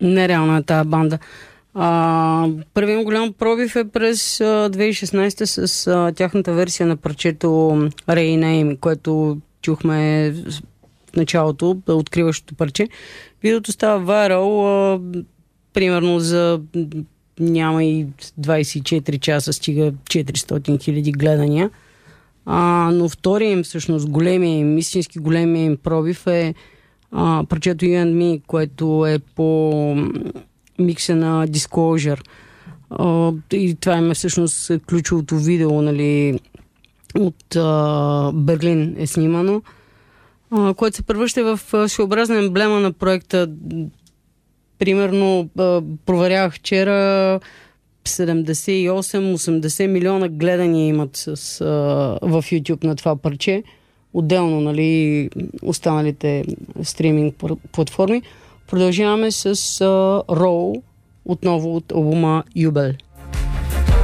Нереална е тази банда. Първият голям пробив е през 2016 с тяхната версия на парчето Rename, което чухме в началото, откриващото парче. Видеото става вайрал, примерно за няма и 24 часа, стига 400 хиляди гледания. Но втория им, всъщност, истински големия им пробив е парчето You and Me, което е по микса на Disclosure. И това е всъщност ключовото видео, нали, от Берлин е снимано, което се превръща в своеобразна емблема на проекта. Примерно, проверявах вчера, 78-80 милиона гледания имат в YouTube на това парче. Отделно, нали, останалите стриминг платформи. Продължаваме с Roll, отново от албума Юбел.